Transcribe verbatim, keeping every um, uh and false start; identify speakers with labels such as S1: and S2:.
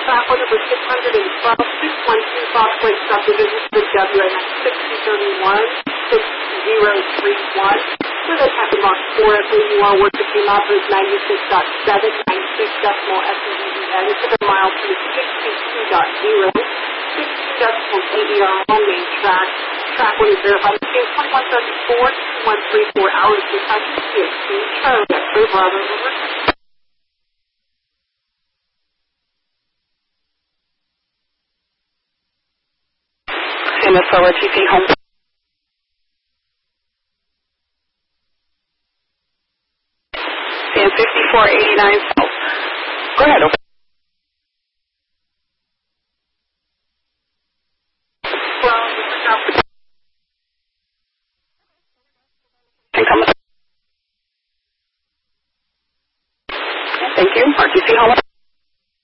S1: track one number six hundred twelve, six one two Fox Lake subdivision for W N X six two three one, six zero three one. With a traffic mark four at where you are, work between offers ninety-six point seven, ninety-six decimal S U V and it's a mile to sixty-two point zero, sixty-two decimal D V R on main track. Track one is verified. It's twenty-one thirty-four, one three four hours to touch the C X C. Charlie, X-ray, Bravo, over.
S2: In the solar T P home. And fifty-four eighty-nine South. Go ahead, over. And come. Thank you. R T C home.